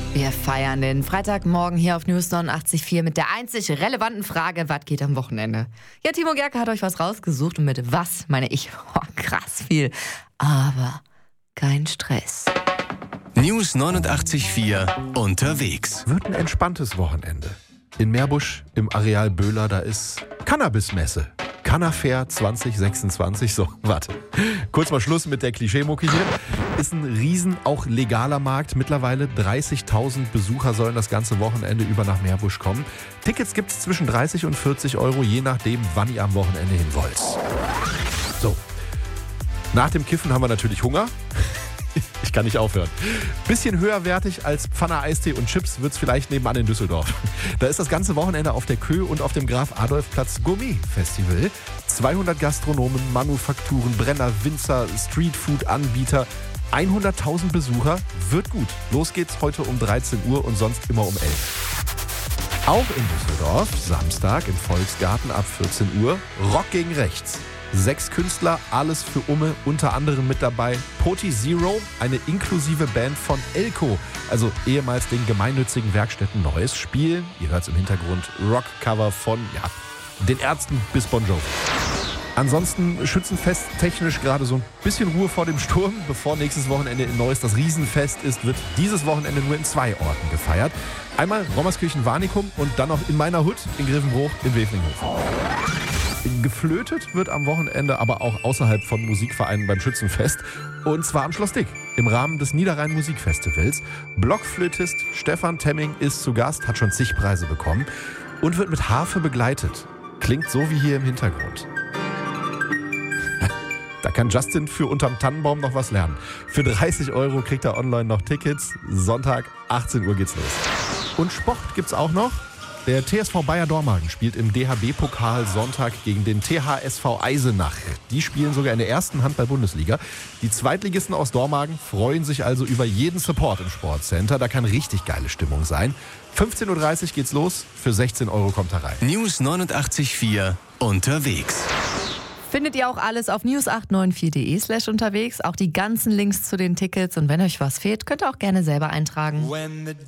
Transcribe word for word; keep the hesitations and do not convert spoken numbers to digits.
Wir feiern den Freitagmorgen hier auf News neunundachtzig Komma vier mit der einzig relevanten Frage, was geht am Wochenende? Ja, Timo Gerke hat euch was rausgesucht und mit was meine ich, oh, krass viel, aber kein Stress. News neunundachtzig Komma vier unterwegs. Wird ein entspanntes Wochenende. In Meerbusch im Areal Böhler, da ist Cannabis-Messe. Cannafair zwanzig sechsundzwanzig. So, warte. Kurz mal Schluss mit der Klischeemucke hier. Ist ein riesen, auch legaler Markt. Mittlerweile dreißigtausend Besucher sollen das ganze Wochenende über nach Meerbusch kommen. Tickets gibt es zwischen dreißig und vierzig Euro, je nachdem, wann ihr am Wochenende hin wollt. So. Nach dem Kiffen haben wir natürlich Hunger. Ich kann nicht aufhören. Bisschen höherwertig als Pfanner Eistee und Chips wird's vielleicht nebenan in Düsseldorf. Da ist das ganze Wochenende auf der Kö und auf dem Graf-Adolf-Platz Gourmet-Festival. zweihundert Gastronomen, Manufakturen, Brenner, Winzer, Streetfood-Anbieter. hunderttausend Besucher. Wird gut. Los geht's heute um dreizehn Uhr und sonst immer um elf. Auch in Düsseldorf, Samstag im Volksgarten ab vierzehn Uhr. Rock gegen Rechts. Sechs Künstler, alles für Umme, unter anderem mit dabei Poti Zero, eine inklusive Band von Elko, also ehemals den gemeinnützigen Werkstätten Neues, spielen, ihr hört es im Hintergrund, Rockcover von, ja, den Ärzten bis Bon Jovi. Ansonsten Schützenfest technisch gerade so ein bisschen Ruhe vor dem Sturm. Bevor nächstes Wochenende in Neuss das Riesenfest ist, wird dieses Wochenende nur in zwei Orten gefeiert. Einmal Rommerskirchen-Warnikum und dann noch in meiner Hut in Grevenbruch in Weflinghofen. Geflötet wird am Wochenende aber auch außerhalb von Musikvereinen beim Schützenfest. Und zwar am Schloss Dick im Rahmen des Niederrhein Musikfestivals. Blockflötist Stefan Temming ist zu Gast, hat schon zig Preise bekommen und wird mit Harfe begleitet. Klingt so wie hier im Hintergrund. Da kann Justin für unterm Tannenbaum noch was lernen. Für dreißig Euro kriegt er online noch Tickets. Sonntag, achtzehn Uhr geht's los. Und Sport gibt's auch noch. Der T S V Bayer Dormagen spielt im D H B-Pokal Sonntag gegen den T H S V Eisenach. Die spielen sogar in der ersten Handball-Bundesliga. Die Zweitligisten aus Dormagen freuen sich also über jeden Support im Sportcenter. Da kann richtig geile Stimmung sein. fünfzehn Uhr dreißig geht's los. Für sechzehn Euro kommt er rein. News neunundachtzig Komma vier unterwegs. Findet ihr auch alles auf news acht neun vier punkt de slash unterwegs. Auch die ganzen Links zu den Tickets. Und wenn euch was fehlt, könnt ihr auch gerne selber eintragen.